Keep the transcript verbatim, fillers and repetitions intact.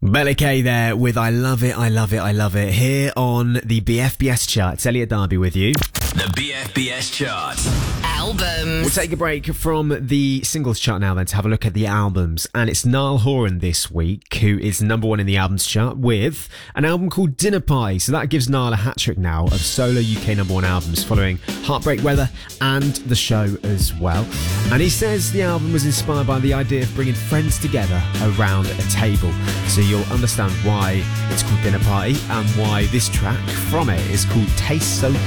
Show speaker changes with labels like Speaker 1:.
Speaker 1: Belly K there with I Love It, I Love It, I Love It here on the B F B S chart. It's Elliot Darby with you.
Speaker 2: The B F B S chart.
Speaker 3: Albums.
Speaker 1: We'll take a break from the singles chart now then to have a look at the albums. And it's Niall Horan this week who is number one in the albums chart with an album called Dinner Party. So that gives Niall a hat-trick now of solo U K number one albums following Heartbreak Weather and The Show as well. And he says the album was inspired by the idea of bringing friends together around a table. So you'll understand why it's called Dinner Party and why this track from it is called Taste So Good.